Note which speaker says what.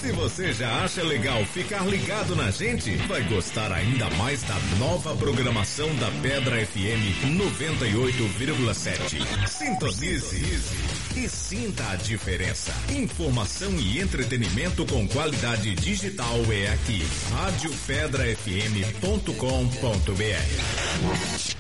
Speaker 1: Se você já acha legal ficar ligado na gente, vai gostar ainda mais da nova programação da Pedra FM 98,7. Sintonize e sinta a diferença. Informação e entretenimento com qualidade digital é aqui. radiopedrafm.com.br.